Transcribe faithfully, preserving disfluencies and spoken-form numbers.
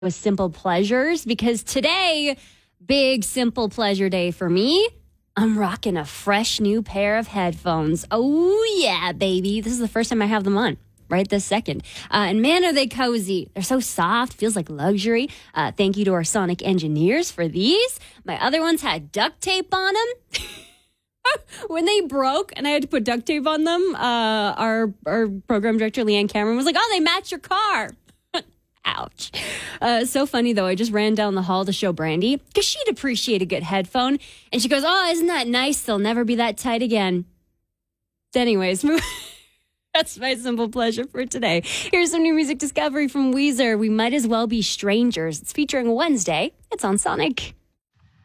with simple pleasures because today, big simple pleasure day for me. I'm rocking a fresh new pair of headphones. Oh, yeah, baby. This is the first time I have them on. Right this second. Uh, and man, are they cozy. They're so soft, feels like luxury. Uh, thank you to our sonic engineers for these. My other ones had duct tape on them. When they broke and I had to put duct tape on them, uh, our, our program director, Leanne Cameron, was like, oh, they match your car. Ouch. Uh, so funny, though. I just ran down the hall to show Brandy because she'd appreciate a good headphone. And she goes, oh, isn't that nice? They'll never be that tight again. Anyways, move. That's my simple pleasure for today. Here's some new music discovery from Weezer. We Might As Well Be Strangers. It's featuring Wednesday. It's on Sonic.